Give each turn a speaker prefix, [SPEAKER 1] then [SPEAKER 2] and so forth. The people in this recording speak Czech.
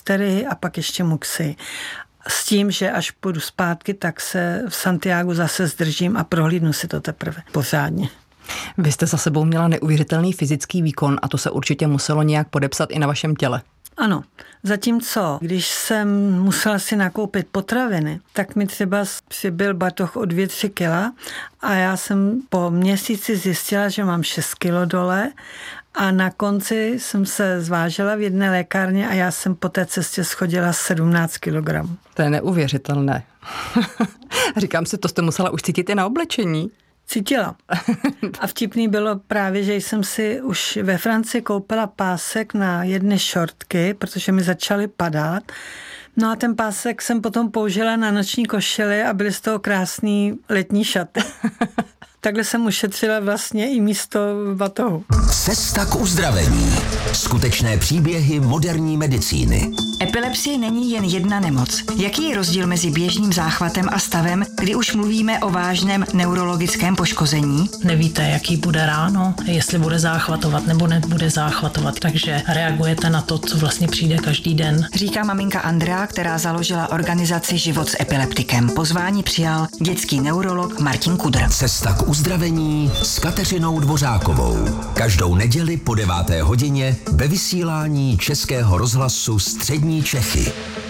[SPEAKER 1] hysterii a pak ještě muxy. S tím, že až půjdu zpátky, tak se v Santiagu zase zdržím a prohlídnu si to teprve pořádně.
[SPEAKER 2] Vy jste za sebou měla neuvěřitelný fyzický výkon a to se určitě muselo nějak podepsat i na vašem těle.
[SPEAKER 1] Ano, zatímco, když jsem musela si nakoupit potraviny, tak mi třeba přibyl batoh o 2-3 kila a já jsem po měsíci zjistila, že mám 6 kilo dole a na konci jsem se zvážila v jedné lékárně a já jsem po té cestě schodila 17 kilogramů.
[SPEAKER 2] To je neuvěřitelné. Říkám si, to jste musela už cítit i na oblečení.
[SPEAKER 1] Cítila. A vtipný bylo právě, že jsem si už ve Francii koupila pásek na jedny šortky, protože mi začaly padat. No a ten pásek jsem potom použila na noční košily a byly z toho krásný letní šaty. Takhle jsem ušetřila vlastně i místo batohu.
[SPEAKER 3] Cesta k uzdravení. Skutečné příběhy moderní medicíny.
[SPEAKER 4] Epilepsie není jen jedna nemoc. Jaký je rozdíl mezi běžným záchvatem a stavem, kdy už mluvíme o vážném neurologickém poškození?
[SPEAKER 5] Nevíte, jaký bude ráno, jestli bude záchvatovat nebo nebude záchvatovat, takže reagujete na to, co vlastně přijde každý den.
[SPEAKER 4] Říká maminka Andrea, která založila organizaci Život s epileptikem. Pozvání přijal dětský neurolog Martin Kudr.
[SPEAKER 3] Cesta k uzdravení s Kateřinou Dvořákovou. Každou neděli po 9. hodině ve vysílání Českého rozhlasu Střední Čechy.